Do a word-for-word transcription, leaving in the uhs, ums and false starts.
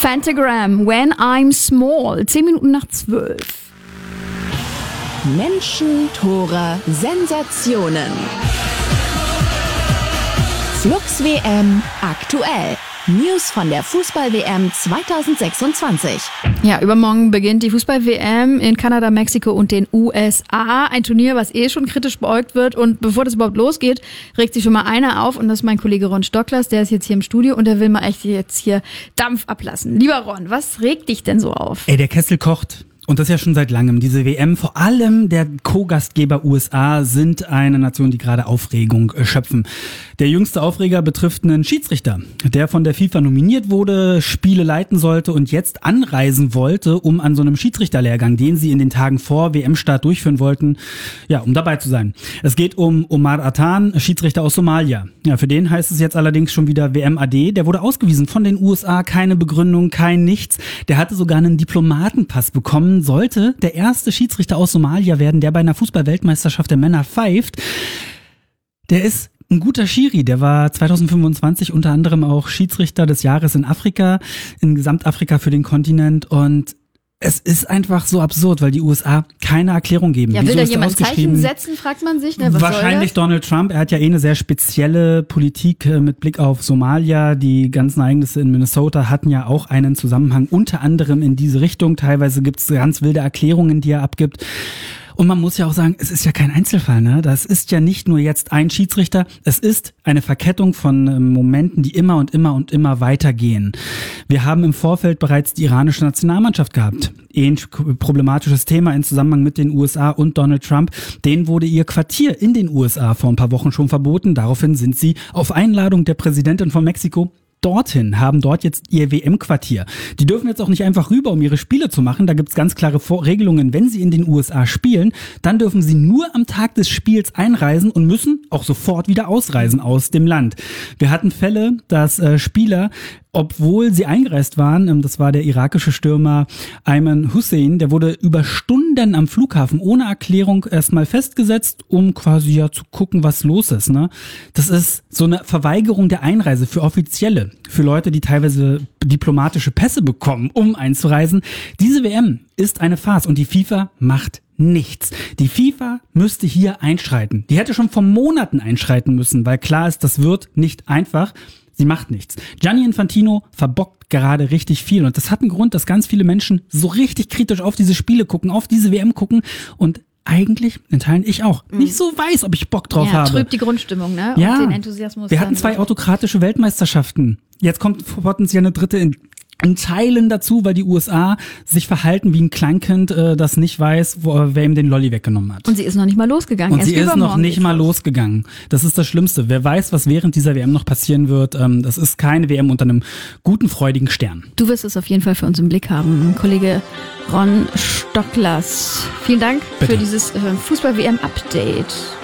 Phantogram, When I'm Small, zehn Minuten nach zwölf. Menschen, Tore, Sensationen. Flux W M aktuell. News von der Fußball-W M zwanzig sechsundzwanzig. Ja, übermorgen beginnt die Fußball-W M in Kanada, Mexiko und den U S A. Ein Turnier, was eh schon kritisch beäugt wird. Und bevor das überhaupt losgeht, regt sich schon mal einer auf. Und das ist mein Kollege Ron Stocklers. Der ist jetzt hier im Studio und der will mal echt jetzt hier Dampf ablassen. Lieber Ron, was regt dich denn so auf? Ey, der Kessel kocht. Und das ja schon seit langem. Diese W M, vor allem der Co-Gastgeber U S A, sind eine Nation, die gerade Aufregung schöpfen. Der jüngste Aufreger betrifft einen Schiedsrichter, der von der FIFA nominiert wurde, Spiele leiten sollte und jetzt anreisen wollte, um an so einem Schiedsrichterlehrgang, den sie in den Tagen vor W M-Start durchführen wollten, ja, um dabei zu sein. Es geht um Omar Atan, Schiedsrichter aus Somalia. Ja, für den heißt es jetzt allerdings schon wieder W M A D. Der wurde ausgewiesen von den U S A, keine Begründung, kein nichts. Der hatte sogar einen Diplomatenpass bekommen, sollte der erste Schiedsrichter aus Somalia werden, der bei einer Fußball-Weltmeisterschaft der Männer pfeift. Der ist ein guter Schiri, der war zwanzig fünfundzwanzig unter anderem auch Schiedsrichter des Jahres in Afrika, in Gesamtafrika für den Kontinent, und es ist einfach so absurd, weil die U S A keine Erklärung geben. Ja, will Wieso da ist jemand Zeichen setzen, fragt man sich. Ne? Was Wahrscheinlich Donald Trump. Er hat ja eh eine sehr spezielle Politik mit Blick auf Somalia. Die ganzen Ereignisse in Minnesota hatten ja auch einen Zusammenhang, unter anderem in diese Richtung. Teilweise gibt's ganz wilde Erklärungen, die er abgibt. Und man muss ja auch sagen, es ist ja kein Einzelfall, ne? Das ist ja nicht nur jetzt ein Schiedsrichter, es ist eine Verkettung von ähm, Momenten, die immer und immer und immer weitergehen. Wir haben im Vorfeld bereits die iranische Nationalmannschaft gehabt. Ähnlich problematisches Thema in Zusammenhang mit den U S A und Donald Trump. Denen wurde ihr Quartier in den U S A vor ein paar Wochen schon verboten. Daraufhin sind sie auf Einladung der Präsidentin von Mexiko dorthin, haben dort jetzt ihr W M-Quartier. Die dürfen jetzt auch nicht einfach rüber, um ihre Spiele zu machen. Da gibt's ganz klare Regelungen. Wenn sie in den U S A spielen, dann dürfen sie nur am Tag des Spiels einreisen und müssen auch sofort wieder ausreisen aus dem Land. Wir hatten Fälle, dass äh, Spieler, obwohl sie eingereist waren, das war der irakische Stürmer Ayman Hussein, der wurde über Stunden am Flughafen ohne Erklärung erstmal festgesetzt, um quasi ja zu gucken, was los ist. Ne? Das ist so eine Verweigerung der Einreise für Offizielle, für Leute, die teilweise diplomatische Pässe bekommen, um einzureisen. Diese W M ist eine Farce und die FIFA macht nichts. Die FIFA müsste hier einschreiten. Die hätte schon vor Monaten einschreiten müssen, weil klar ist, das wird nicht einfach. Sie macht nichts. Gianni Infantino verbockt gerade richtig viel. Und das hat einen Grund, dass ganz viele Menschen so richtig kritisch auf diese Spiele gucken, auf diese W M gucken und eigentlich, in Teilen ich auch, mhm. nicht so weiß, ob ich Bock drauf ja, habe. Trübt die Grundstimmung, ne? Ja, und den Enthusiasmus. Wir hatten zwei autokratische Weltmeisterschaften. Jetzt kommt potenziell eine dritte in in Teilen dazu, weil die U S A sich verhalten wie ein Kleinkind, äh, das nicht weiß, wo, wer ihm den Lolli weggenommen hat. Und sie ist noch nicht mal losgegangen. Und Erst sie ist noch nicht mal losgegangen. Das ist das Schlimmste. Wer weiß, was während dieser W M noch passieren wird. Ähm, das ist keine W M unter einem guten, freudigen Stern. Du wirst es auf jeden Fall für uns im Blick haben. Kollege Ron Stocklers, vielen Dank Bitte. für dieses äh, Fußball-W M-Update.